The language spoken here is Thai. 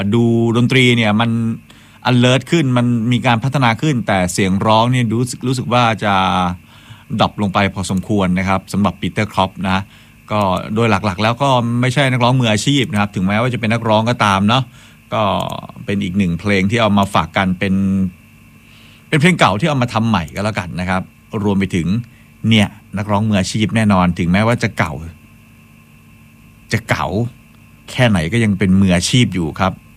ดูดนตรีเนี่ยมัน alert ขึ้นมันมีการพัฒนาขึ้นแต่เสียงร้องเนี่ยรู้สึกว่าจะดรอปลงไปพอสมควรนะครับสำหรับปีเตอร์ครอปนะก็โดยหลักๆแล้วก็ไม่ใช่นักร้องมืออาชีพนะครับถึงแม้ว่าจะเป็นนักร้องก็ตามเนาะก็เป็นอีกหนึ่งเพลงที่เอามาฝากกันเป็นเพลงเก่าที่เอามาทำใหม่ก็แล้วกันนะครับรวมไปถึงเนี่ยนักร้องมืออาชีพแน่นอนถึงแม้ว่าจะเก่าแค่ไหนก็ยังเป็นมืออาชีพอยู่ครับ